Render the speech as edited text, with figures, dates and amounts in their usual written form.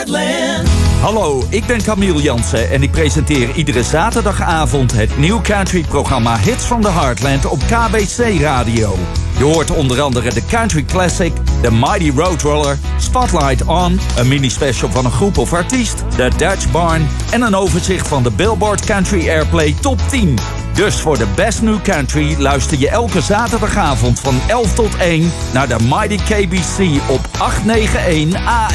Hallo, ik ben Camille Jansen en ik presenteer iedere zaterdagavond het New Country-programma Hits from the Heartland op KBC Radio. Je hoort onder andere de Country Classic, de Mighty Roadrunner, Spotlight On, een mini-special van een groep of artiest, de Dutch Barn en een overzicht van de Billboard Country Airplay Top 10. Dus voor de Best New Country luister je elke zaterdagavond van 11 tot 1 naar de Mighty KBC op 891 AM.